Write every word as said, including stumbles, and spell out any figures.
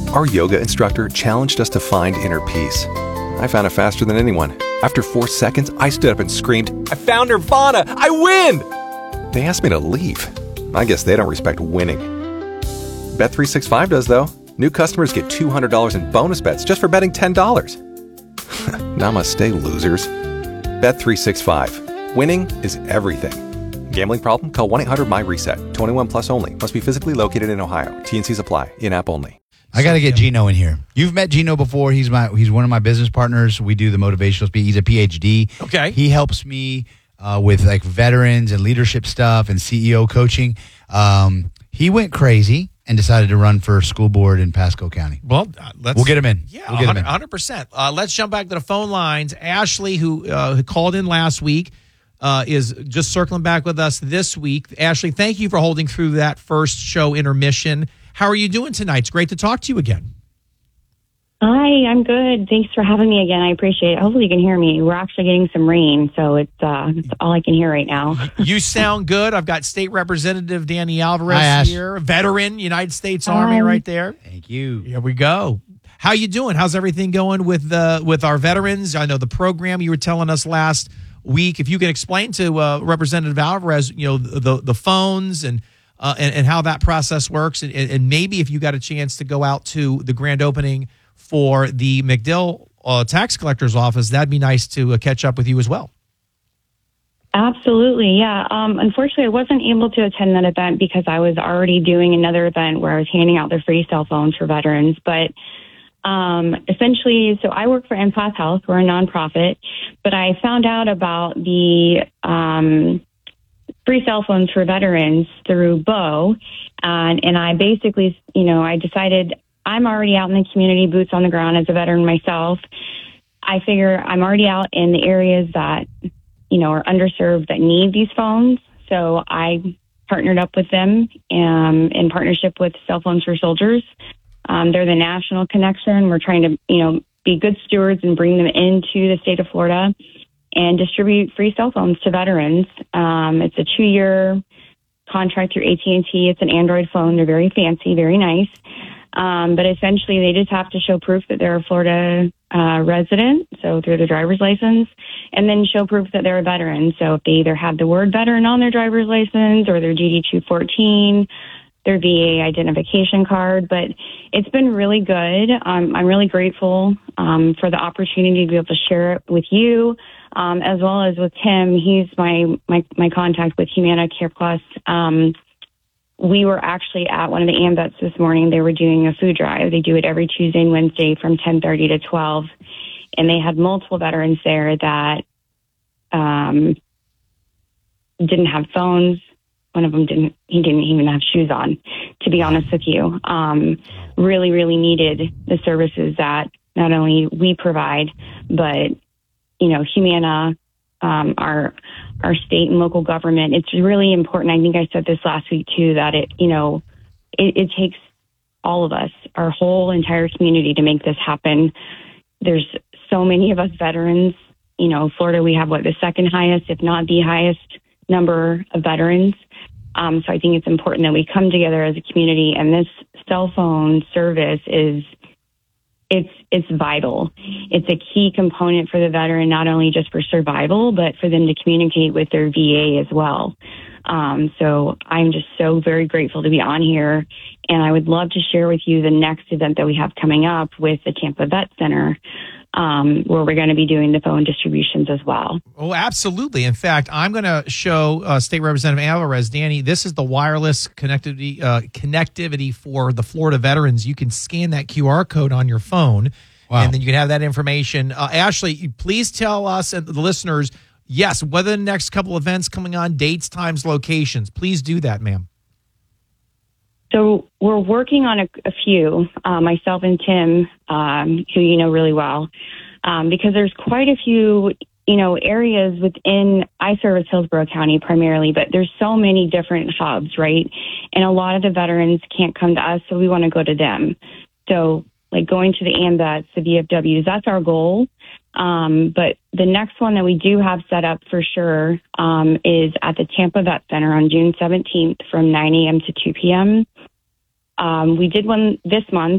Our yoga instructor challenged us to find inner peace. I found it faster than anyone. After four seconds, I stood up and screamed, "I found Nirvana! I win!" They asked me to leave. I guess they don't respect winning. Bet three sixty-five does, though. New customers get two hundred dollars in bonus bets just for betting ten dollars. Namaste, losers. Bet three sixty-five. Winning is everything. Gambling problem? Call one eight hundred M Y reset. twenty-one plus only. Must be physically located in Ohio. T and C's apply. In-app only. I got to get Gino in here. You've met Gino before. He's my he's one of my business partners. We do the motivational speak. He's a P H D. Okay. He helps me uh, with like veterans and leadership stuff and C E O coaching. Um, he went crazy and decided to run for school board in Pasco County. Well, uh, let's we'll get him in. Yeah, we'll get him in. one hundred percent. Uh, let's jump back to the phone lines. Ashley, who, uh, who called in last week, uh, is just circling back with us this week. Ashley, thank you for holding through that first show intermission. How are you doing tonight? It's great to talk to you again. Hi, I'm good. Thanks for having me again. I appreciate it. Hopefully you can hear me. We're actually getting some rain, so it's, uh, it's all I can hear right now. You sound good. I've got State Representative Danny Alvarez Hi, here, veteran, United States Army Hi. right there. Thank you. Here we go. How you doing? How's everything going with uh, with our veterans? I know the program you were telling us last week. If you can explain to uh, Representative Alvarez, you know, the the phones and uh, and, and how that process works, and, and maybe if you got a chance to go out to the grand opening for the MacDill uh, tax collector's office, that'd be nice to uh, catch up with you as well. Absolutely, yeah. Um, unfortunately, I wasn't able to attend that event because I was already doing another event where I was handing out the free cell phones for veterans. But um, essentially, so I work for Empath Health. We're a nonprofit. But I found out about the um, free cell phones for veterans through Bo. And, and I basically, you know, I decided I'm already out in the community, boots on the ground as a veteran myself. I figure I'm already out in the areas that, you know, are underserved that need these phones. So I partnered up with them um, in partnership with Cell Phones for Soldiers. Um, they're the national connection. We're trying to, you know, be good stewards and bring them into the state of Florida and distribute free cell phones to veterans. Um, it's a two-year contract through A T and T. It's an Android phone. They're very fancy, very nice. Um, but essentially, they just have to show proof that they're a Florida uh, resident, so through their driver's license, and then show proof that they're a veteran. So if they either have the word veteran on their driver's license or their D D two fourteen, their V A identification card. But it's been really good. Um, I'm really grateful um, for the opportunity to be able to share it with you, um, as well as with Tim. He's my, my, my contact with Humana Care Plus. Um, We were actually at one of the AMVETs this morning. They were doing a food drive. They do it every Tuesday and Wednesday from ten thirty to twelve. And they had multiple veterans there that um, didn't have phones. One of them didn't, he didn't even have shoes on, to be honest with you. Um, really, really needed the services that not only we provide, but, you know, Humana, um, our our state and local government. It's really important. I think I said this last week too, that it, you know, it, it takes all of us, our whole entire community to make this happen. There's so many of us veterans, you know, Florida, we have what, the second highest, if not the highest number of veterans. Um, so I think it's important that we come together as a community, and this cell phone service is It's it's vital. It's a key component for the veteran, not only just for survival, but for them to communicate with their V A as well. Um, so I'm just so very grateful to be on here, and I would love to share with you the next event that we have coming up with the Tampa Vet Center, um, where we're going to be doing the phone distributions as well. Oh, absolutely. In fact, I'm going to show uh, State Representative Alvarez, Danny, this is the wireless connectivity uh, connectivity for the Florida veterans. You can scan that Q R code on your phone, wow. and then you can have that information. Uh, Ashley, please tell us and the listeners, yes, whether the next couple events coming on, dates, times, locations. Please do that, ma'am. So we're working on a, a few, uh, myself and Tim, um, who you know really well, um, because there's quite a few, you know, areas within, I service Hillsborough County primarily, but there's so many different hubs, right? And a lot of the veterans can't come to us, so we want to go to them. So like going to the AMVETs, the V F Ws, that's our goal. Um, but the next one that we do have set up for sure um, is at the Tampa Vet Center on June seventeenth from nine a.m. to two p.m. Um, we did one this month